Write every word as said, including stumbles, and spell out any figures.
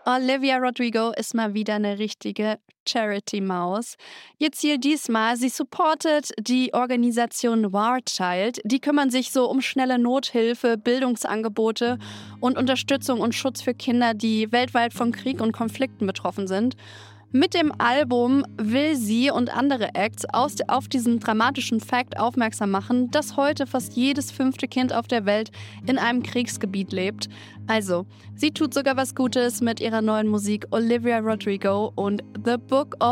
Olivia Rodrigo ist mal wieder eine richtige Charity-Maus. Ihr Ziel diesmal, sie supportet die Organisation War Child. Die kümmern sich so um schnelle Nothilfe, Bildungsangebote und Unterstützung und Schutz für Kinder, die weltweit von Krieg und Konflikten betroffen sind. Mit dem Album will sie und andere Acts aus, auf diesen dramatischen Fakt aufmerksam machen, dass heute fast jedes fünfte Kind auf der Welt in einem Kriegsgebiet lebt. Also, sie tut sogar was Gutes mit ihrer neuen Musik Olivia Rodrigo und The Book of